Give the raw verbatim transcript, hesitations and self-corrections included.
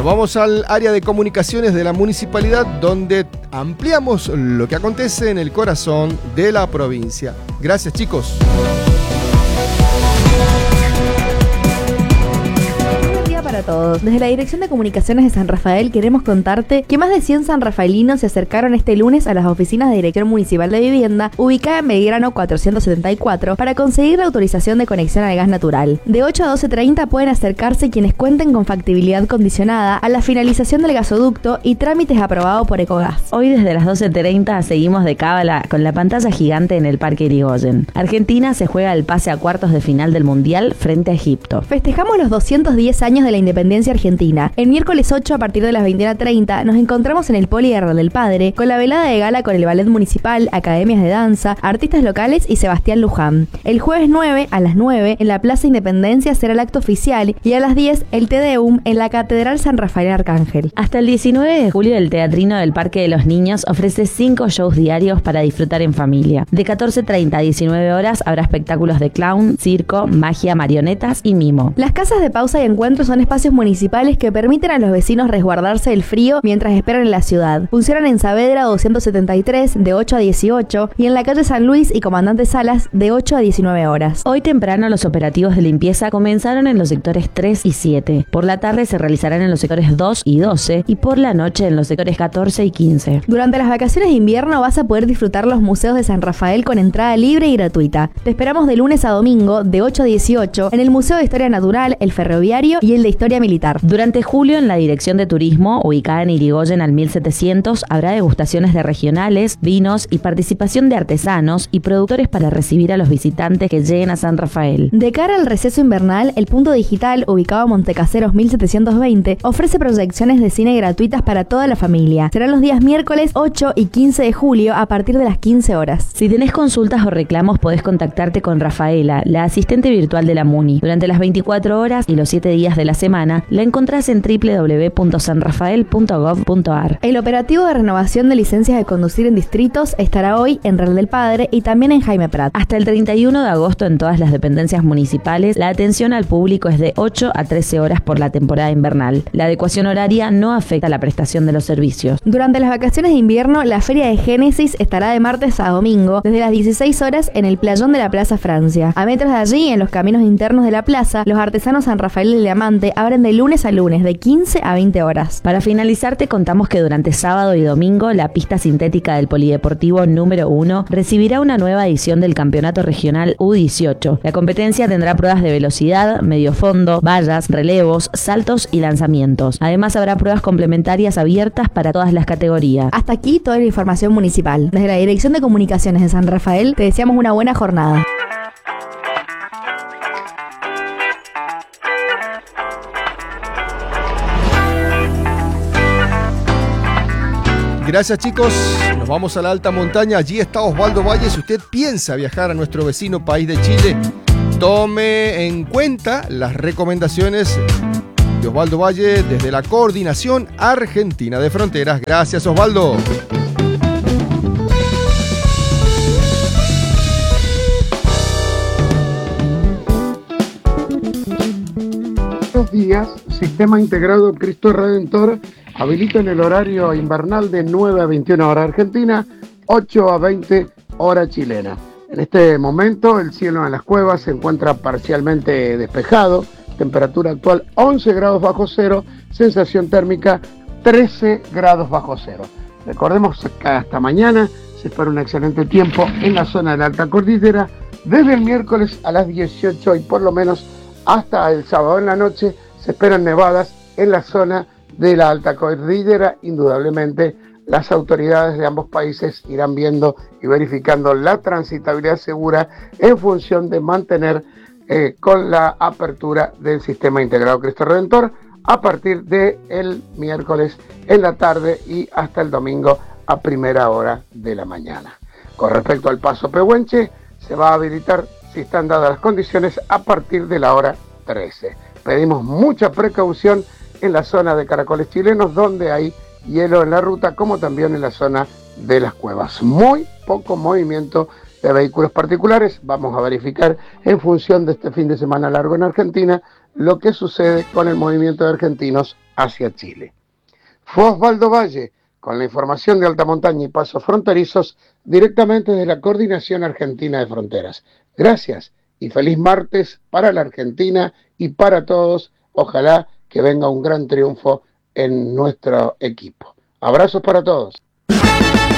Nos vamos al área de comunicaciones de la municipalidad, donde ampliamos lo que acontece en el corazón de la provincia. Gracias, chicos. Para todos. Desde la Dirección de Comunicaciones de San Rafael queremos contarte que más de cien sanrafaelinos se acercaron este lunes a las oficinas de Dirección Municipal de Vivienda, ubicada en Belgrano cuatrocientos setenta y cuatro, para conseguir la autorización de conexión al gas natural. De ocho a doce treinta pueden acercarse quienes cuenten con factibilidad condicionada a la finalización del gasoducto y trámites aprobados por Ecogas. Hoy desde las doce treinta seguimos de cábala con la pantalla gigante en el Parque Irigoyen. Argentina se juega el pase a cuartos de final del Mundial frente a Egipto. Festejamos los doscientos diez años de la independencia argentina. El miércoles ocho a partir de las veintiuna treinta nos encontramos en el Poliherral del Padre con la velada de gala con el Ballet Municipal, academias de danza, artistas locales y Sebastián Luján. El jueves nueve a las nueve en la Plaza Independencia será el acto oficial y a las diez el Te Deum en la Catedral San Rafael Arcángel. Hasta el diecinueve de julio el Teatrino del Parque de los Niños ofrece cinco shows diarios para disfrutar en familia. De catorce treinta a diecinueve horas habrá espectáculos de clown, circo, magia, marionetas y mimo. Las casas de pausa y encuentro son espacios municipales que permiten a los vecinos resguardarse del frío mientras esperan en la ciudad. Funcionan en Saavedra doscientos setenta y tres de ocho a dieciocho y en la calle San Luis y Comandante Salas de ocho a diecinueve horas. Hoy temprano los operativos de limpieza comenzaron en los sectores tres y siete. Por la tarde se realizarán en los sectores dos y doce y por la noche en los sectores catorce y quince. Durante las vacaciones de invierno vas a poder disfrutar los museos de San Rafael con entrada libre y gratuita. Te esperamos de lunes a domingo de ocho a dieciocho en el Museo de Historia Natural, el Ferroviario y el de Historia Militar. Durante julio, en la Dirección de Turismo, ubicada en Irigoyen al mil setecientos, habrá degustaciones de regionales, vinos y participación de artesanos y productores para recibir a los visitantes que lleguen a San Rafael. De cara al receso invernal, el Punto Digital, ubicado en Montecaseros mil setecientos veinte, ofrece proyecciones de cine gratuitas para toda la familia. Serán los días miércoles ocho y quince de julio a partir de las quince horas. Si tenés consultas o reclamos, podés contactarte con Rafaela, la asistente virtual de la MUNI. Durante las veinticuatro horas y los siete días de la semana, la encontrás en doble u doble u doble u punto san rafael punto gov punto a r. El operativo de renovación de licencias de conducir en distritos estará hoy en Real del Padre y también en Jaime Prat. Hasta el treinta y uno de agosto en todas las dependencias municipales, la atención al público es de ocho a trece horas por la temporada invernal. La adecuación horaria no afecta la prestación de los servicios. Durante las vacaciones de invierno, la Feria de Génesis estará de martes a domingo desde las dieciséis horas en el playón de la Plaza Francia. A metros de allí, en los caminos internos de la plaza, los artesanos San Rafael del Diamante abren de lunes a lunes de quince a veinte horas. Para finalizar, te contamos que durante sábado y domingo la pista sintética del Polideportivo número uno recibirá una nueva edición del Campeonato Regional U dieciocho. La competencia tendrá pruebas de velocidad, medio fondo, vallas, relevos, saltos y lanzamientos. Además habrá pruebas complementarias abiertas para todas las categorías. Hasta aquí toda la información municipal. Desde la Dirección de Comunicaciones de San Rafael te deseamos una buena jornada. Gracias, chicos. Nos vamos a la alta montaña. Allí está Osvaldo Valle. Si usted piensa viajar a nuestro vecino país de Chile, tome en cuenta las recomendaciones de Osvaldo Valle desde la Coordinación Argentina de Fronteras. Gracias, Osvaldo. Buenos días. Sistema Integrado Cristo Redentor habilita en el horario invernal de nueve a veintiuna hora argentina, ocho a veinte hora chilena. En este momento el cielo en las cuevas se encuentra parcialmente despejado, temperatura actual once grados bajo cero, sensación térmica trece grados bajo cero. Recordemos que hasta mañana se espera un excelente tiempo en la zona de la alta cordillera, desde el miércoles a las dieciocho y por lo menos hasta el sábado en la noche se esperan nevadas en la zona de la alta cordillera. Indudablemente las autoridades de ambos países irán viendo y verificando la transitabilidad segura en función de mantener eh, con la apertura del Sistema Integrado Cristo Redentor a partir del miércoles en la tarde y hasta el domingo a primera hora de la mañana. Con respecto al paso Pehuenche, se va a habilitar, si están dadas las condiciones, a partir de la hora trece. Pedimos mucha precaución en la zona de Caracoles Chilenos, donde hay hielo en la ruta, como también en la zona de las cuevas. Muy poco movimiento de vehículos particulares. Vamos a verificar en función de este fin de semana largo en Argentina lo que sucede con el movimiento de argentinos hacia Chile. Fue Osvaldo Valle con la información de alta montaña y pasos fronterizos directamente desde la Coordinación Argentina de Fronteras. Gracias y feliz martes para la Argentina y para todos. Ojalá que venga un gran triunfo en nuestro equipo. Abrazos para todos.